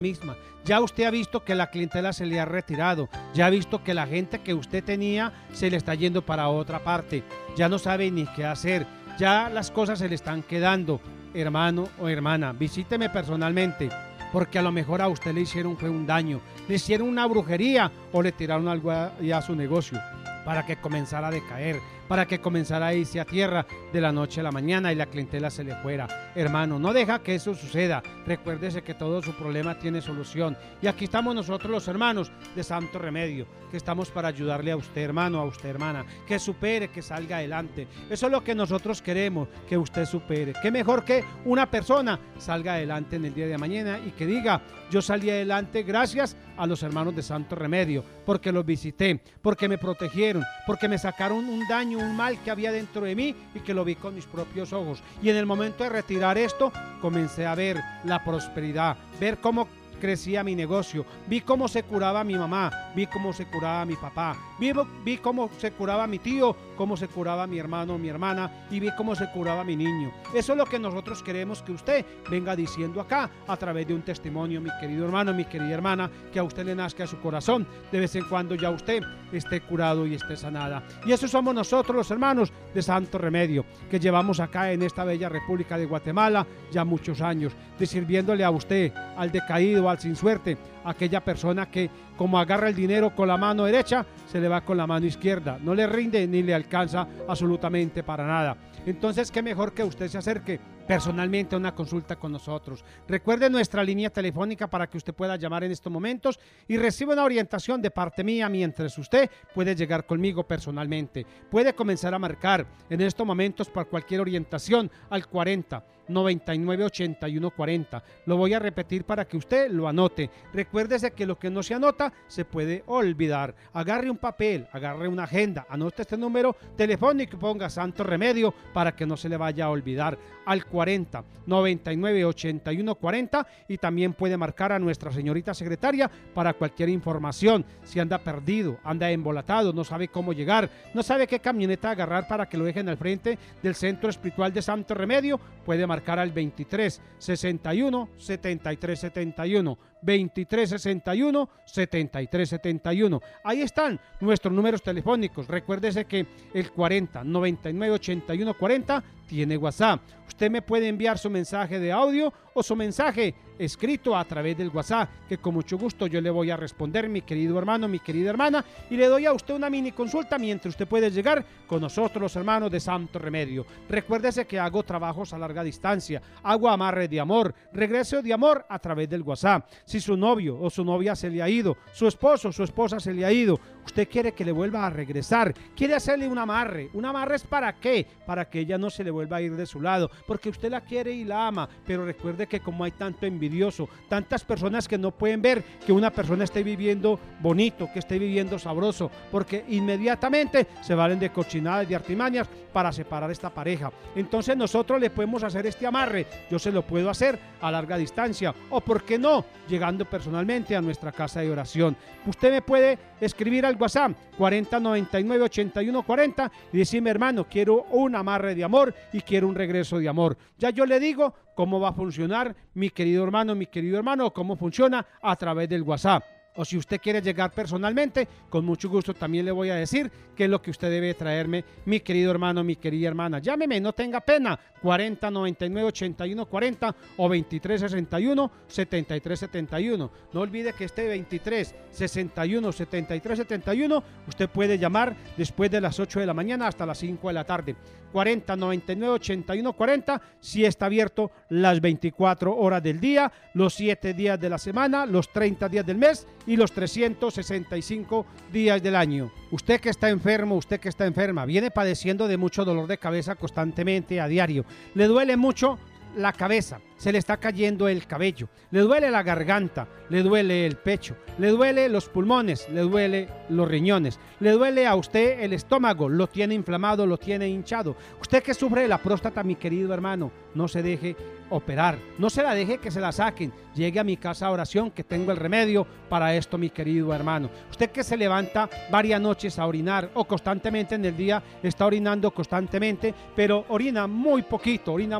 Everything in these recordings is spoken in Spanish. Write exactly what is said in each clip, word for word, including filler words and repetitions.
misma. Ya usted ha visto que la clientela se le ha retirado, ya ha visto que la gente que usted tenía se le está yendo para otra parte, ya no sabe ni qué hacer, ya las cosas se le están quedando. Hermano o hermana, visíteme personalmente, porque a lo mejor a usted le hicieron fue un daño, le hicieron una brujería o le tiraron algo a, a su negocio para que comenzara a decaer, para que comenzara a irse a tierra de la noche a la mañana y la clientela se le fuera. Hermano, no deja que eso suceda. Recuérdese que todo su problema tiene solución. Y aquí estamos nosotros los hermanos de Santo Remedio, que estamos para ayudarle a usted, hermano, a usted, hermana, que supere, que salga adelante. Eso es lo que nosotros queremos, que usted supere. Qué mejor que una persona salga adelante en el día de mañana y que diga, yo salí adelante gracias a los hermanos de Santo Remedio, porque los visité, porque me protegieron, porque me sacaron un daño, un mal que había dentro de mí y que lo vi con mis propios ojos. Y en el momento de retirar esto, comencé a ver la prosperidad, ver cómo crecía mi negocio, vi cómo se curaba mi mamá, vi cómo se curaba mi papá, vi, vi cómo se curaba mi tío, cómo se curaba mi hermano, mi hermana, y vi cómo se curaba mi niño. Eso es lo que nosotros queremos que usted venga diciendo acá a través de un testimonio, mi querido hermano, mi querida hermana, que a usted le nazca a su corazón, de vez en cuando ya usted esté curado y esté sanada. Y eso somos nosotros los hermanos de Santo Remedio, que llevamos acá en esta bella República de Guatemala ya muchos años, de sirviéndole a usted, al decaído, al sin suerte, aquella persona que como agarra el dinero con la mano derecha, se le va con la mano izquierda, no le rinde ni le alcanza absolutamente para nada. Entonces, qué mejor que usted se acerque personalmente a una consulta con nosotros. Recuerde nuestra línea telefónica para que usted pueda llamar en estos momentos y reciba una orientación de parte mía mientras usted puede llegar conmigo personalmente. Puede comenzar a marcar en estos momentos para cualquier orientación al cuarenta, noventa y nueve, ochenta y uno, cuarenta. Lo voy a repetir para que usted lo anote. Recuérdese que lo que no se anota se puede olvidar. Agarre un papel, agarre una agenda, anote este número telefónico y ponga Santo Remedio para que no se le vaya a olvidar. Al cuarenta, noventa y nueve, ochenta y uno, cuarenta, y también puede marcar a nuestra señorita secretaria para cualquier información. Si anda perdido, anda embolatado, no sabe cómo llegar, no sabe qué camioneta agarrar para que lo dejen al frente del Centro Espiritual de Santo Remedio, puede marcar al veintitrés, sesenta y uno, setenta y tres setenta y uno, veintitrés, sesenta y uno, setenta y tres setenta y uno. Ahí están nuestros números telefónicos. Recuérdese que el cuarenta, noventa y nueve, ochenta y uno, cuarenta tiene WhatsApp. Usted me puede enviar su mensaje de audio o su mensaje escrito a través del WhatsApp, que con mucho gusto yo le voy a responder, mi querido hermano, mi querida hermana, y le doy a usted una mini consulta mientras usted puede llegar con nosotros los hermanos de Santo Remedio. Recuérdese que hago trabajos a larga distancia, hago amarre de amor, regreso de amor a través del WhatsApp. Si su novio o su novia se le ha ido, su esposo o su esposa se le ha ido, usted quiere que le vuelva a regresar, quiere hacerle un amarre. ¿Un amarre es para qué? Para que ella no se le vuelva a ir de su lado, porque usted la quiere y la ama, pero recuerde que como hay tanto envidioso, tantas personas que no pueden ver que una persona esté viviendo bonito, que esté viviendo sabroso, porque inmediatamente se valen de cochinadas, de artimañas para separar esta pareja. Entonces nosotros le podemos hacer este amarre, yo se lo puedo hacer a larga distancia, o por qué no, llegando personalmente a nuestra casa de oración. Usted me puede escribir al WhatsApp cuarenta, noventa y nueve, ochenta y uno, cuarenta y decirme, hermano, quiero un amarre de amor y quiero un regreso de amor. Ya yo le digo cómo va a funcionar, mi querido hermano, mi querido hermano, cómo funciona a través del WhatsApp. O si usted quiere llegar personalmente, con mucho gusto también le voy a decir qué es lo que usted debe traerme, mi querido hermano, mi querida hermana. Llámeme, no tenga pena, cuarenta, noventa y nueve, ochenta y uno, cuarenta o veintitrés, sesenta y uno, setenta y tres setenta y uno. No olvide que este veintitrés, sesenta y uno, setenta y tres setenta y uno usted puede llamar después de las ocho de la mañana hasta las cinco de la tarde. cuarenta, noventa y nueve, ochenta y uno, cuarenta, si está abierto las veinticuatro horas del día, los siete días de la semana, los treinta días del mes y los trescientos sesenta y cinco días del año. Usted que está enfermo, usted que está enferma, viene padeciendo de mucho dolor de cabeza constantemente a diario, le duele mucho la cabeza, se le está cayendo el cabello, le duele la garganta, le duele el pecho, le duele los pulmones, le duele los riñones, le duele a usted el estómago, lo tiene inflamado, lo tiene hinchado. Usted que sufre de la próstata, mi querido hermano, no se deje operar, no se la deje que se la saquen, llegue a mi casa a oración que tengo el remedio para esto, mi querido hermano. Usted que se levanta varias noches a orinar o constantemente en el día está orinando constantemente, pero orina muy poquito, orina muy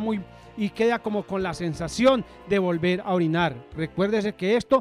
y queda como con la sensación de volver a orinar. Recuérdese que esto